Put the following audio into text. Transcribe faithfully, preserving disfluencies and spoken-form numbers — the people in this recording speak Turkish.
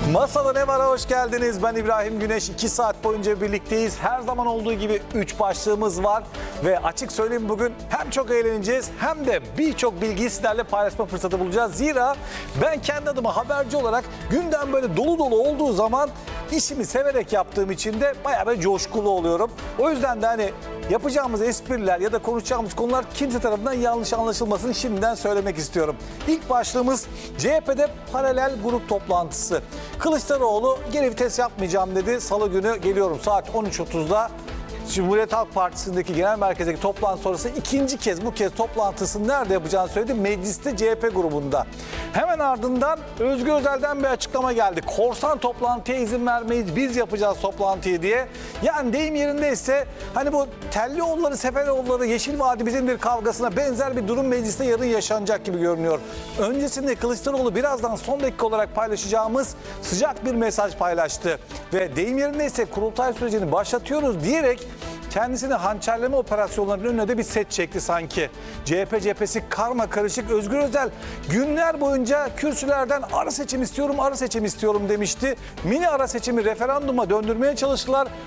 Masada ne var? Hoş geldiniz. Ben İbrahim Güneş. iki saat boyunca birlikteyiz. Her zaman olduğu gibi üç başlığımız var. Ve açık söyleyeyim, bugün hem çok eğleneceğiz hem de birçok bilgiyi sizlerle paylaşma fırsatı bulacağız. Zira ben kendi adıma haberci olarak gündem böyle dolu dolu olduğu zaman işimi severek yaptığım için de bayağı bir coşkulu oluyorum. O yüzden de hani yapacağımız espriler ya da konuşacağımız konular kimse tarafından yanlış anlaşılmasını şimdiden söylemek istiyorum. İlk başlığımız C H P'de paralel grup toplantısı. Kılıçdaroğlu geri vites yapmayacağım dedi. Salı günü geliyorum saat on üç otuzda. Cumhuriyet Halk Partisi'ndeki genel merkezdeki toplantı sonrası ikinci kez bu kez toplantısını nerede yapacağını söyledi. Mecliste C H P grubunda. Hemen ardından Özgür Özel'den bir açıklama geldi. Korsan toplantıya izin vermeyiz, biz yapacağız toplantıyı diye. Yani deyim yerindeyse hani bu Tellioğulları, Seferoğulları, Yeşil Vadi bizimdir kavgasına benzer bir durum mecliste yarın yaşanacak gibi görünüyor. Öncesinde Kılıçdaroğlu birazdan son dakika olarak paylaşacağımız sıcak bir mesaj paylaştı. Ve deyim yerindeyse kurultay sürecini başlatıyoruz diyerek kendisini hançerleme operasyonlarının önüne de bir set çekti sanki. C H P cephesi karma karışık. Özgür Özel günler boyunca kürsülerden ara seçim istiyorum, ara seçim istiyorum demişti. Mini ara seçimi referanduma döndürmeye çalıştılar.